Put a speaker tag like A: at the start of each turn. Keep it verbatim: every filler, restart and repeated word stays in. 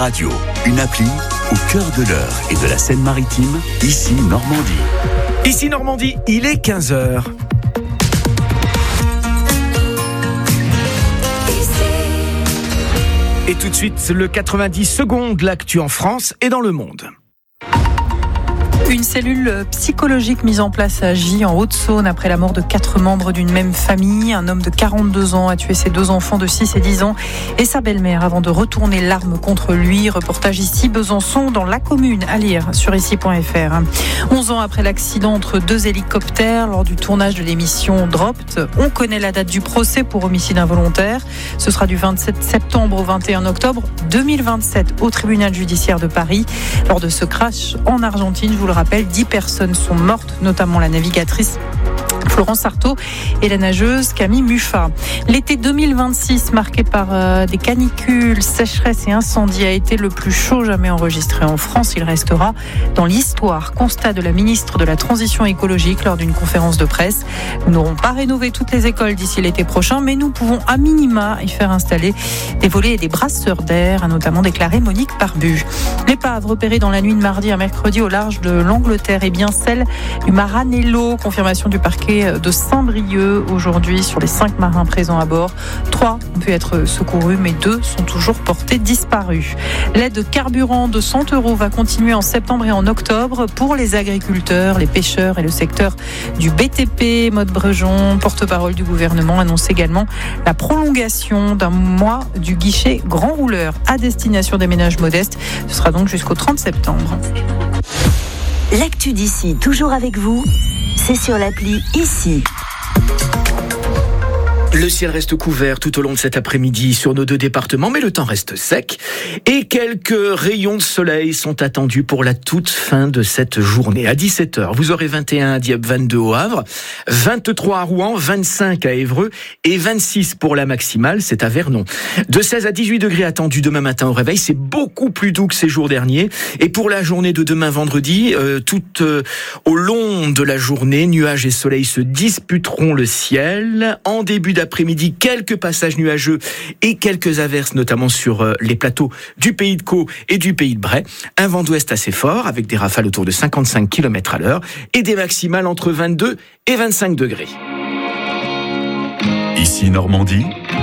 A: Radio, une appli au cœur de l'Eure et de la Seine-Maritime, ici Normandie.
B: Ici Normandie, il est quinze heures. Et tout de suite, le quatre-vingt-dix secondes, l'actu en France et dans le monde.
C: Une cellule psychologique mise en place à Gy, en Haute-Saône, après la mort de quatre membres d'une même famille. Un homme de quarante-deux ans a tué ses deux enfants de six et dix ans et sa belle-mère avant de retourner l'arme contre lui. Reportage ici, Besançon, dans la commune, à lire sur ici point f r. onze ans après l'accident entre deux hélicoptères lors du tournage de l'émission Dropped, on connaît la date du procès pour homicide involontaire. Ce sera du vingt-sept septembre au vingt et un octobre deux mille vingt-sept au tribunal judiciaire de Paris. Lors de ce crash en Argentine, je vous le rappelle, dix personnes sont mortes, notamment la navigatrice Florence Artaud et la nageuse Camille Muffat. L'été deux mille vingt-six, marqué par euh, des canicules, sécheresses et incendies, a été le plus chaud jamais enregistré en France. Il restera dans l'histoire. Constat de la ministre de la Transition écologique lors d'une conférence de presse. Nous n'aurons pas rénové toutes les écoles d'ici l'été prochain, mais nous pouvons à minima y faire installer des volets et des brasseurs d'air, a notamment déclaré Monique Barbu. L'épave repérée dans la nuit de mardi à mercredi au large de l'Angleterre est bien celle du Maranello. Confirmation du parquet de Saint-Brieuc aujourd'hui sur les cinq marins présents à bord. Trois ont pu être secourus, mais deux sont toujours portés disparus. L'aide carburant de cent euros va continuer en septembre et en octobre pour les agriculteurs, les pêcheurs et le secteur du B T P. Maude Brejon, porte-parole du gouvernement, annonce également la prolongation d'un mois du guichet grand rouleur à destination des ménages modestes. Ce sera donc jusqu'au trente septembre.
D: L'actu d'ici, toujours avec vous, c'est sur l'appli ici.
B: Le ciel reste couvert tout au long de cet après-midi sur nos deux départements, mais le temps reste sec et quelques rayons de soleil sont attendus pour la toute fin de cette journée. À dix-sept heures, vous aurez vingt et un à Dieppe, vingt-deux au Havre, vingt-trois à Rouen, vingt-cinq à Évreux et vingt-six pour la maximale, c'est à Vernon. De seize à dix-huit degrés attendus demain matin au réveil, c'est beaucoup plus doux que ces jours derniers. Et pour la journée de demain vendredi, euh, tout euh, au long de la journée, nuages et soleil se disputeront le ciel. En début d'après-midi, quelques passages nuageux et quelques averses, notamment sur euh, les plateaux du Pays de Caux et du Pays de Bray. Un vent d'ouest assez fort, avec des rafales autour de cinquante-cinq kilomètres à l'heure et des maximales entre vingt-deux et vingt-cinq degrés.
A: Ici Normandie,